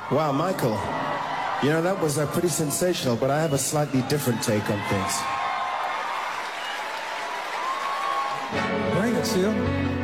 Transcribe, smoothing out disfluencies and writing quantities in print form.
Wow, Michael, you know, that was pretty sensational, but I have a slightly different take on things. Bring it, Seal.